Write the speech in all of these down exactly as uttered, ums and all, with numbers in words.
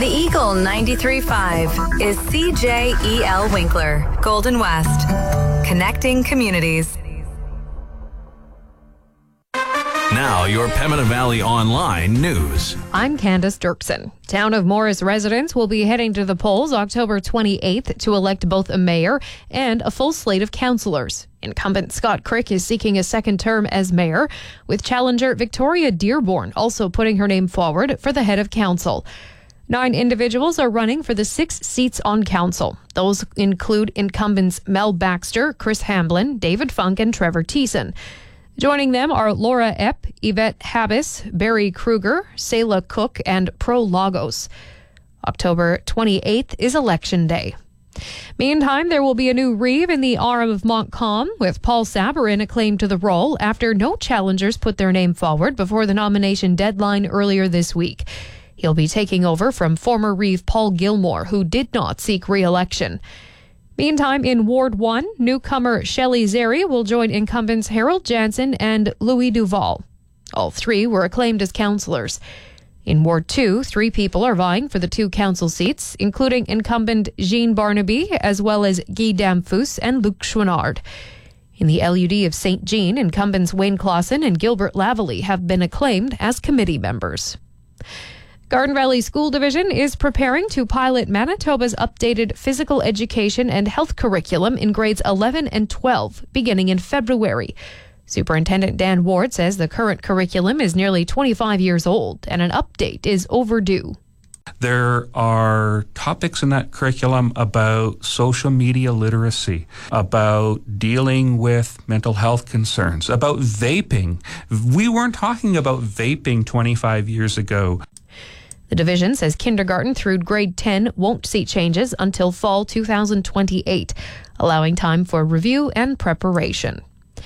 The Eagle ninety-three point five is C J E L Winkler, Golden West. Connecting communities. Now, your Pembina Valley Online news. I'm Candace Dirksen. Town of Morris residents will be heading to the polls October twenty-eighth to elect both a mayor and a full slate of councillors. Incumbent Scott Crick is seeking a second term as mayor, with challenger Victoria Dearborn also putting her name forward for the head of council. Nine individuals are running for the six seats on council. Those include incumbents Mel Baxter, Chris Hamblin, David Funk, and Trevor Thiessen. Joining them are Laura Epp, Yvette Habis, Barry Kruger, Selah Cook, and Pro Lagos. October twenty-eighth is Election Day. Meantime, there will be a new reeve in the Arm of Montcalm, with Paul Sabarin acclaimed to the role after no challengers put their name forward before the nomination deadline earlier this week. He'll be taking over from former reeve Paul Gilmore, who did not seek re-election. Meantime, in Ward one, newcomer Shelley Zeri will join incumbents Harold Jansen and Louis Duval. All three were acclaimed as councillors. In Ward two, three people are vying for the two council seats, including incumbent Jean Barnaby, as well as Guy Damphus and Luc Chouinard. In the L U D of Saint Jean, incumbents Wayne Clausen and Gilbert Lavallee have been acclaimed as committee members. Garden Valley School Division is preparing to pilot Manitoba's updated physical education and health curriculum in grades eleven and twelve, beginning in February. Superintendent Dan Ward says the current curriculum is nearly twenty-five years old and an update is overdue. There are topics in that curriculum about social media literacy, about dealing with mental health concerns, about vaping. We weren't talking about vaping twenty-five years ago. The division says kindergarten through grade ten won't see changes until fall two thousand twenty-eight, allowing time for review and preparation.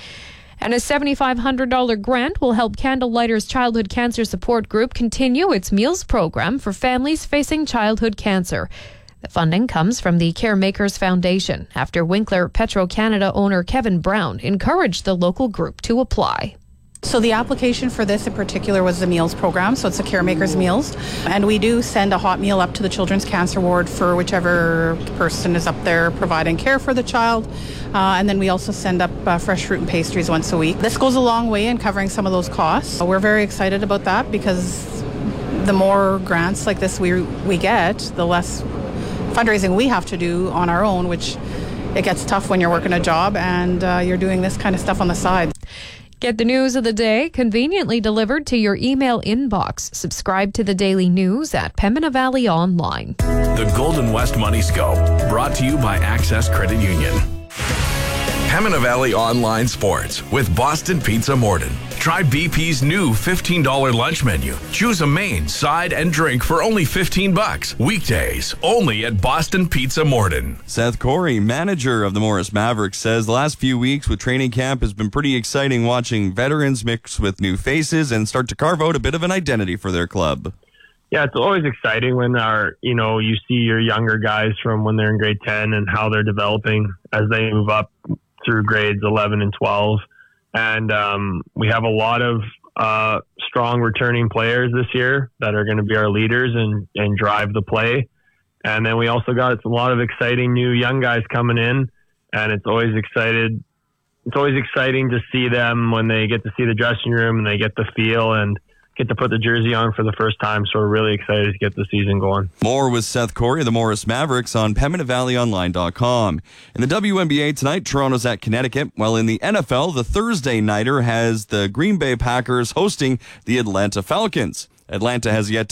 And a seven thousand five hundred dollars grant will help Candlelighters Childhood Cancer Support Group continue its meals program for families facing childhood cancer. The funding comes from the Caremakers Foundation after Winkler Petro-Canada owner Kevin Brown encouraged the local group to apply. So the application for this in particular was the meals program, so it's a Caremakers Meals. And we do send a hot meal up to the Children's Cancer Ward for whichever person is up there providing care for the child. Uh, and then we also send up uh, fresh fruit and pastries once a week. This goes a long way in covering some of those costs. We're very excited about that because the more grants like this we we get, the less fundraising we have to do on our own, which it gets tough when you're working a job and uh, you're doing this kind of stuff on the side. Get the news of the day conveniently delivered to your email inbox. Subscribe to the daily news at Pembina Valley Online. The Golden West Money Scope, brought to you by Access Credit Union. Pembina Valley Online Sports with Boston Pizza Morden. Try B P's new fifteen dollars lunch menu. Choose a main, side, and drink for only fifteen bucks. Weekdays, only at Boston Pizza Morden. Seth Corey, manager of the Morris Mavericks, says the last few weeks with training camp has been pretty exciting watching veterans mix with new faces and start to carve out a bit of an identity for their club. Yeah, it's always exciting when our, you know, you see your younger guys from when they're in grade ten and how they're developing as they move up through grades eleven and twelve. And um, we have a lot of uh, strong returning players this year that are going to be our leaders and, and drive the play. And then we also got a lot of exciting new young guys coming in, and it's always excited. It's always exciting to see them when they get to see the dressing room and they get the feel and get to put the jersey on for the first time. So we're really excited to get the season going. More with Seth Corey of the Morris Mavericks on Pembina Valley Online dot com. In the W N B A tonight, Toronto's at Connecticut, while in the N F L, the Thursday nighter has the Green Bay Packers hosting the Atlanta Falcons. Atlanta has yet to